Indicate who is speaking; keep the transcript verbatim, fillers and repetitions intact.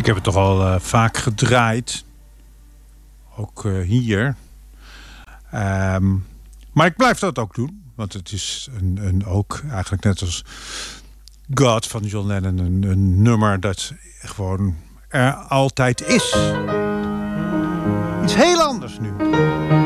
Speaker 1: Ik heb het toch al uh, vaak gedraaid. Ook uh, hier. Um, maar ik blijf dat ook doen. Want het is een, een ook eigenlijk net als God van John Lennon. Een, een nummer dat gewoon er altijd is. Iets heel anders nu.